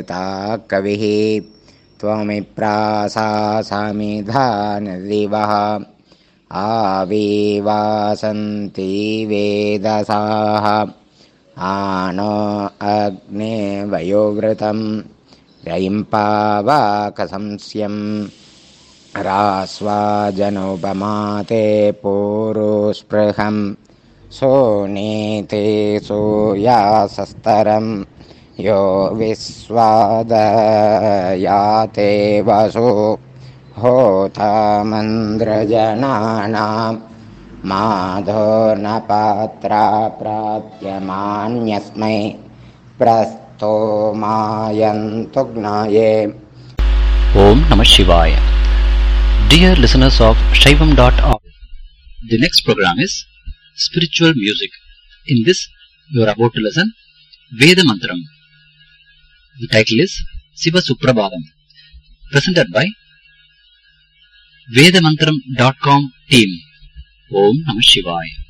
ता कविः त्वमिप्रासामिधानदिवः आविवासन्ति वेदसाः आनो अग्ने वयोवृतं रयिं पावाकसंस्यं रास्वाजनोपमाते पूरुस्पृहं सोनीते सूयासस्तरं यो विश्वादयाते वसु होतामन्द्रजनानां माधो न Patra प्राप्यमान्यस्मै प्रस्थोमायन्तु ज्ञाये. Om Namah Shivaya. Dear listeners of Shaivam.org, the next program is Spiritual Music. In this, you are about to listen Veda Mantram. The title is Siva Suprabhadam, presented by Vedamantram.com team. Om Namah Shivaya.